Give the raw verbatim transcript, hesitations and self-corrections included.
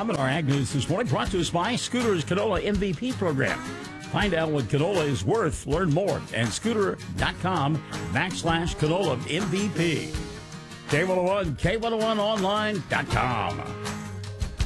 com and our Ag News this morning brought to us by Scooter's Canola M V P program. Find out what canola is worth. Learn more at scooter.com backslash canola MVP. K one oh one, K one oh one online dot com.